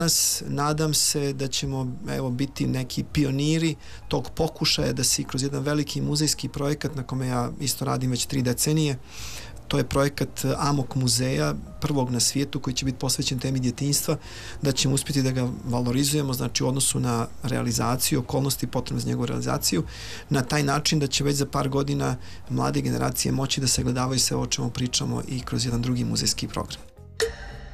Nadam se da ćemo biti neki pioniri tog pokušaja da se kroz jedan veliki muzejski projekat na kome ja isto radim već 3 decenije, to je projekat Amok muzeja, prvog na svijetu koji će biti posvećen temi djetinjstva, da ćemo uspjeti da ga valorizujemo, znači u odnosu na realizaciju, okolnosti potrebne za njegovu realizaciju, na taj način da će već za par godina mlade generacije moći da sagledavaju sve o čemu pričamo i kroz jedan drugi muzejski program.